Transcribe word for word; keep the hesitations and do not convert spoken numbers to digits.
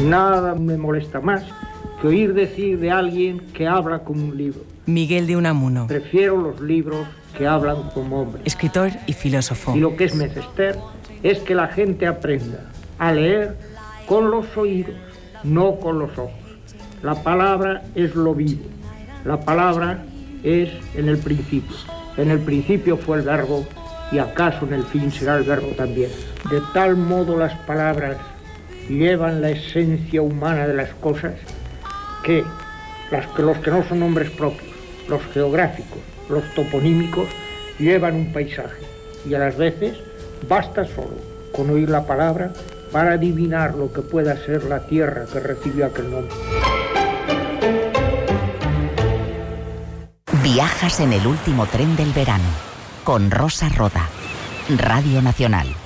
Nada me molesta más que oír decir de alguien que habla como un libro. Miguel de Unamuno. Prefiero los libros que hablan como hombres. Escritor y filósofo. Y lo que es menester es que la gente aprenda a leer con los oídos, no con los ojos. La palabra es lo vivo. La palabra es en el principio. En el principio fue el verbo y acaso en el fin será el verbo también. De tal modo las palabras llevan la esencia humana de las cosas que, las que los que no son nombres propios, los geográficos, los toponímicos, llevan un paisaje y a las veces basta solo con oír la palabra para adivinar lo que pueda ser la tierra que recibió aquel nombre. Viajas en el último tren del verano con Rosa Roda, Radio Nacional.